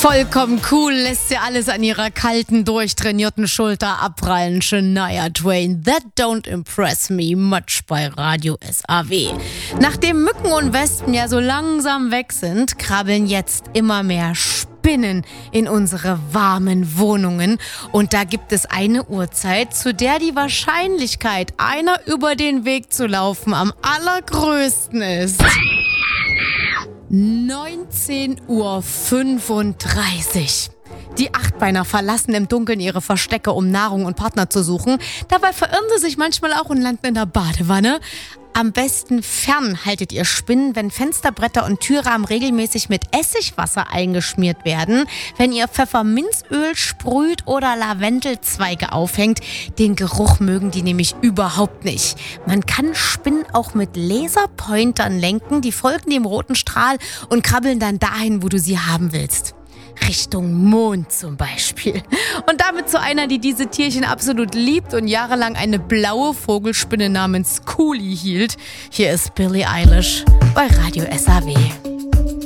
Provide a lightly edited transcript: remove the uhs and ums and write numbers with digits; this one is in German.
Vollkommen cool, lässt sie alles an ihrer kalten, durchtrainierten Schulter abprallen. Shania Twain, that don't impress me much bei Radio SAW. Nachdem Mücken und Wespen ja so langsam weg sind, krabbeln jetzt immer mehr Spinnen in unsere warmen Wohnungen. Und da gibt es eine Uhrzeit, zu der die Wahrscheinlichkeit, einer über den Weg zu laufen, am allergrößten ist. 19:35 Uhr. Die Achtbeiner verlassen im Dunkeln ihre Verstecke, um Nahrung und Partner zu suchen. Dabei verirren sie sich manchmal auch und landen in der Badewanne. Am besten fernhaltet ihr Spinnen, wenn Fensterbretter und Türrahmen regelmäßig mit Essigwasser eingeschmiert werden, wenn ihr Pfefferminzöl sprüht oder Lavendelzweige aufhängt. Den Geruch mögen die nämlich überhaupt nicht. Man kann Spinnen auch mit Laserpointern lenken, die folgen dem roten Strahl und krabbeln dann dahin, wo du sie haben willst. Richtung Mond zum Beispiel. Und damit zu einer, die diese Tierchen absolut liebt und jahrelang eine blaue Vogelspinne namens Coolie hielt. Hier ist Billie Eilish bei Radio SAW.